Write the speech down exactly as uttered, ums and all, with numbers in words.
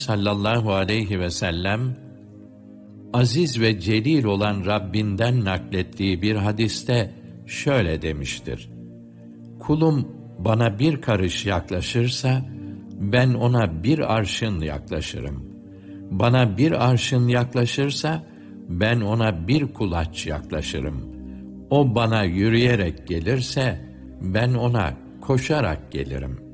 sallallahu aleyhi ve sellem, aziz ve celil olan Rabbinden naklettiği bir hadiste şöyle demiştir: kulum bana bir karış yaklaşırsa, ben ona bir arşın yaklaşırım. Bana bir arşın yaklaşırsa, ben ona bir kulaç yaklaşırım. O bana yürüyerek gelirse, ben ona koşarak gelirim.''